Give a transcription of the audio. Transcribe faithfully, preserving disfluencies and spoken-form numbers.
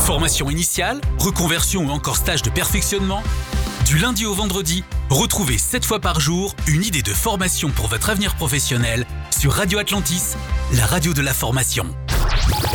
Formation initiale, reconversion ou encore stage de perfectionnement? Du lundi au vendredi, retrouvez sept fois par jour une idée de formation pour votre avenir professionnel sur Radio Atlantis, la radio de la formation.